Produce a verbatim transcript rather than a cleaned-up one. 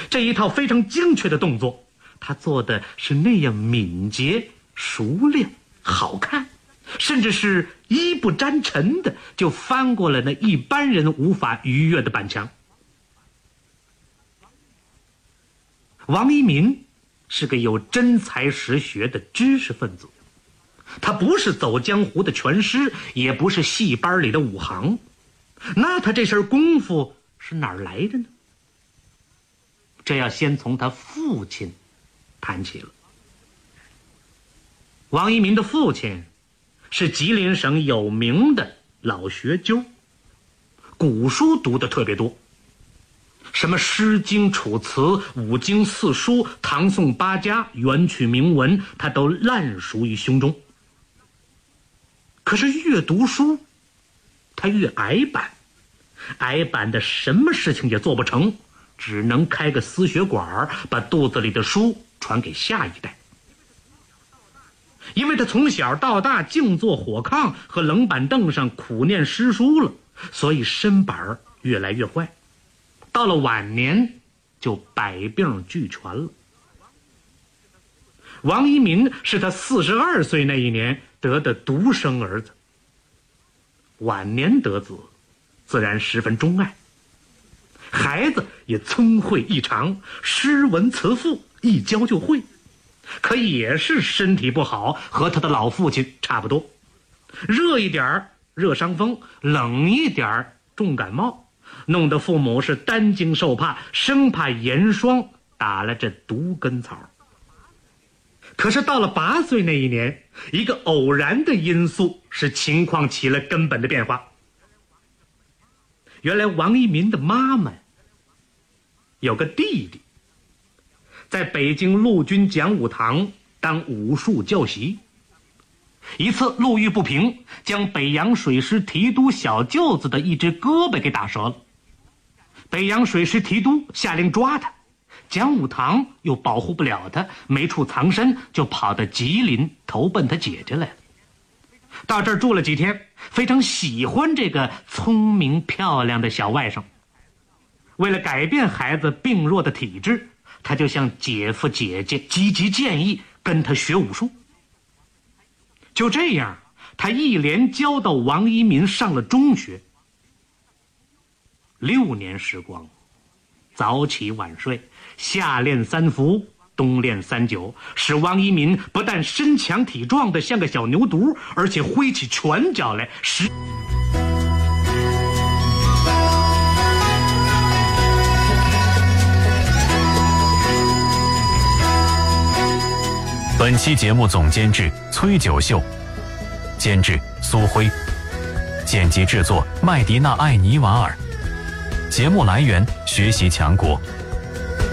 这一套非常精确的动作，他做的是那样敏捷、熟练、好看，甚至是一不沾尘的就翻过了那一般人无法逾越的板墙。王一民是个有真才实学的知识分子，他不是走江湖的拳师，也不是戏班里的武行，那他这身功夫是哪儿来的呢？这要先从他父亲谈起了。王一民的父亲是吉林省有名的老学究，古书读得特别多，什么《诗经》《楚辞》《五经》《四书》《唐宋八家》《元曲铭文》，他都烂熟于胸中。可是越读书他越矮板，矮板的什么事情也做不成，只能开个私学馆，把肚子里的书传给下一代。因为他从小到大静坐火炕和冷板凳上苦念诗书了，所以身板越来越坏，到了晚年就百病俱全了。王一民是他四十二岁那一年得的独生儿子，晚年得子，自然十分钟爱。孩子也聪慧异常，诗文词赋一教就会，可也是身体不好，和他的老父亲差不多，热一点热伤风，冷一点重感冒，弄得父母是担惊受怕，生怕严霜打了这毒根草。可是到了八岁那一年，一个偶然的因素使情况起了根本的变化。原来王一民的妈妈有个弟弟，在北京陆军讲武堂当武术教习。一次路遇不平，将北洋水师提督小舅子的一只胳膊给打折了。北洋水师提督下令抓他，讲武堂又保护不了他，没处藏身，就跑到吉林投奔他姐姐来了。到这儿住了几天，非常喜欢这个聪明漂亮的小外甥。为了改变孩子病弱的体质，他就向姐夫姐姐积极建议跟他学武术。就这样，他一连教到王一民上了中学。六年时光，早起晚睡，夏练三伏，冬练三九，使王一民不但身强体壮的像个小牛犊，而且挥起拳脚来使。 本期节目总监制崔九秀，监制苏辉，剪辑制作麦迪娜·艾尼瓦尔。节目来源：学习强国。